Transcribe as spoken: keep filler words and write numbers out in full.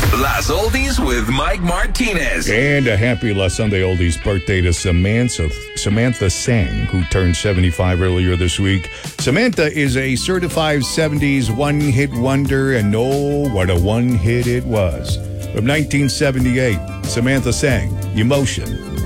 Las Oldies with Mike Martinez. And a happy La Sunday Oldies birthday to Samantha, Samantha Sang, who turned seventy-five earlier this week. Samantha is a certified seventies one-hit wonder, and oh, what a one-hit it was. From nineteen seventy-eight, Samantha Sang, Emotion.